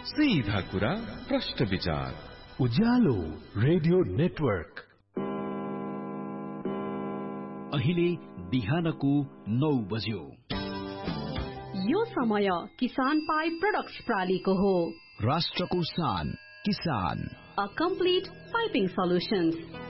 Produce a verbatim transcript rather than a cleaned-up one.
सीधा कुरा प्रश्न विचार उज्यालो रेडियो नेटवर्क। अहिले बिहानको नौ बज्यो। यो समय किसान पाइप प्रोडक्ट्स प्रालीको हो। राष्ट्रको शान किसान। A complete piping solutions.